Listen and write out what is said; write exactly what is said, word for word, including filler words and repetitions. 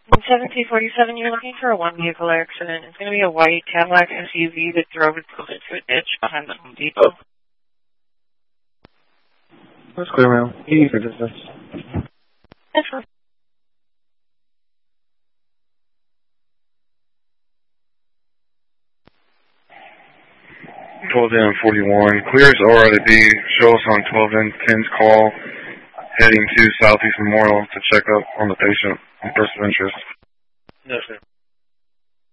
seven two four seven, you're looking for a one-vehicle accident. It's going to be a white Cadillac S U V that drove itself into a ditch behind the Home Depot. That's clear, ma'am. E for distance. That's fine. twelve N forty-one. Clears R I D. Show us on twelve N ten's call. Heading to Southeast Memorial to check up on the patient on person of interest. No, sir.